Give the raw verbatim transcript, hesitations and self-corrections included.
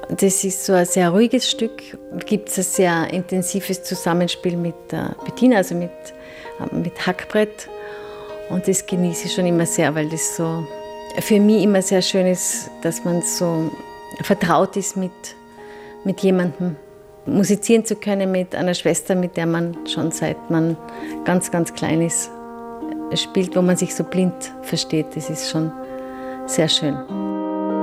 Das ist so ein sehr ruhiges Stück. Gibt es ein sehr intensives Zusammenspiel mit der Bettina, also mit, mit Hackbrett. Und das genieße ich schon immer sehr, weil das so für mich immer sehr schön ist, dass man so vertraut ist mit, mit jemandem. Musizieren zu können mit einer Schwester, mit der man schon seit man ganz, ganz klein ist, spielt, wo man sich so blind versteht. Das ist schon sehr schön.